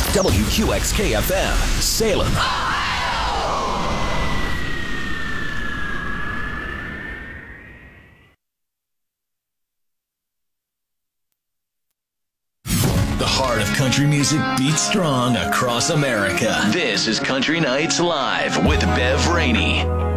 WQXK-FM, Salem. The heart of country music beats strong across America. This is Country Nights Live with Bev Rainey.